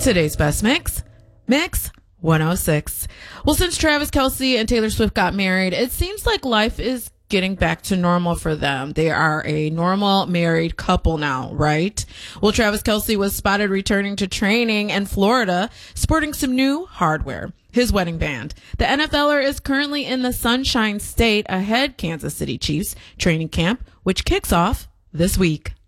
Today's best mix, Mix 106. Well, since Travis Kelce and Taylor Swift got married, it seems like life is getting back to normal for them. They are a normal married couple now, right? Well, Travis Kelce was spotted returning to training in Florida, sporting some new hardware. His wedding band. The NFLer is currently in the Sunshine State ahead Kansas City Chiefs training camp, which kicks off this week.